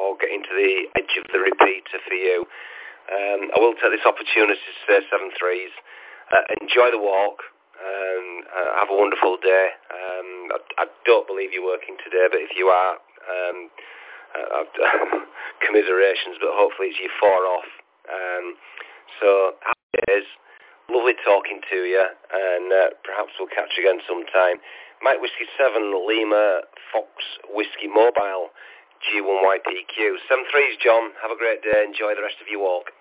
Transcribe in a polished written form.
or getting to the edge of the repeater for you. I will take this opportunity to say 7 threes. Enjoy the walk. Have a wonderful day. I don't believe you're working today, but if you are, commiserations, but hopefully it's your 4 off. So happy days. Lovely talking to you, and perhaps we'll catch you again sometime. Mike Whiskey 7 Lima Fox Whiskey Mobile G1YPQ 7 threes. John, have a great day. Enjoy the rest of your walk.